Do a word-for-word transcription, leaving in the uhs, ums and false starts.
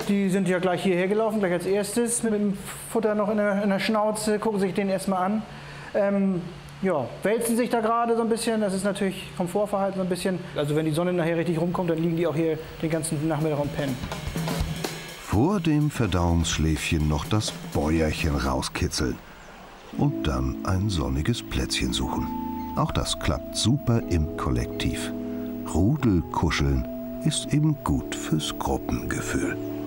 die sind ja gleich hierher gelaufen, gleich als erstes mit dem Futter noch in der, in der Schnauze, gucken sich den erstmal an. Ähm, ja, wälzen sich da gerade so ein bisschen, das ist natürlich vom Vorverhalten so ein bisschen. Also wenn die Sonne nachher richtig rumkommt, dann liegen die auch hier den ganzen Nachmittag und pennen. Vor dem Verdauungsschläfchen noch das Bäuerchen rauskitzeln und dann ein sonniges Plätzchen suchen. Auch das klappt super im Kollektiv. Rudelkuscheln ist eben gut fürs Gruppengefühl.